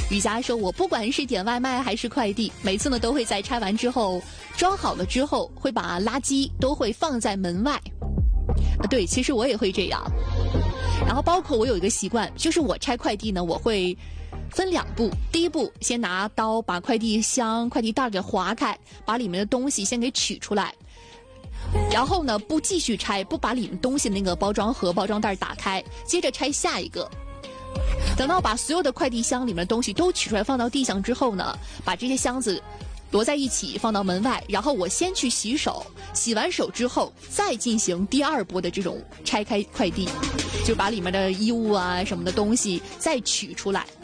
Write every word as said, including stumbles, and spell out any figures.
雨佳说，我不管是点外卖还是快递，每次呢都会在拆完之后装好了之后，会把垃圾都会放在门外。啊，对，其实我也会这样。然后包括我有一个习惯，就是我拆快递呢，我会分两步。第一步，先拿刀把快递箱、快递袋给划开，把里面的东西先给取出来。然后呢，不继续拆，不把里面东西那个包装盒、包装袋打开，接着拆下一个。等到把所有的快递箱里面的东西都取出来放到地上之后呢，把这些箱子摞在一起放到门外，然后我先去洗手，洗完手之后再进行第二波的这种拆开快递，就把里面的衣物啊什么的东西再取出来。